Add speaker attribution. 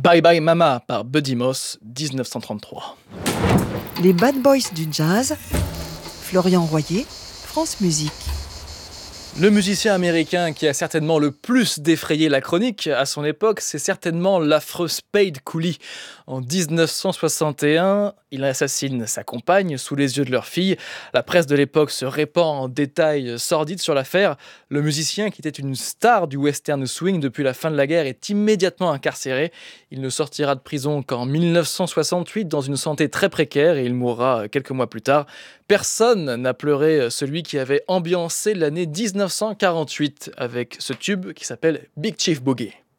Speaker 1: Bye Bye Mama par Buddy Moss, 1933.
Speaker 2: Les Bad Boys du jazz, Florian Royer, France Musique.
Speaker 1: Le musicien américain qui a certainement le plus défrayé la chronique à son époque, c'est certainement l'affreux Spade Cooley. En 1961, il assassine sa compagne sous les yeux de leur fille. La presse de l'époque se répand en détails sordides sur l'affaire. Le musicien, qui était une star du western swing depuis la fin de la guerre, est immédiatement incarcéré. Il ne sortira de prison qu'en 1968 dans une santé très précaire et il mourra quelques mois plus tard. Personne n'a pleuré celui qui avait ambiancé l'année 1948 avec ce tube qui s'appelle Big Chief Boogie.